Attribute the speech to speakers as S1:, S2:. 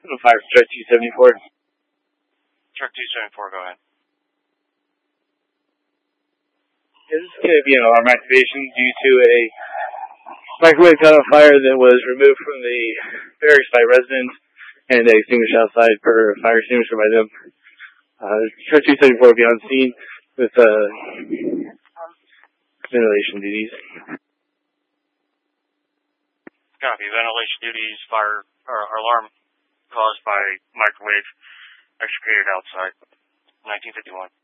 S1: Fire Truck 274.
S2: Truck 274, go ahead.
S1: This is going to be an alarm activation due to a microwave cutoff fire that was removed from the barracks by residents and extinguished outside per fire extinguisher by them. Truck 274 will be on scene with ventilation duties.
S2: Copy. Ventilation duties, fire, or alarm caused by microwave extricated outside. 1951.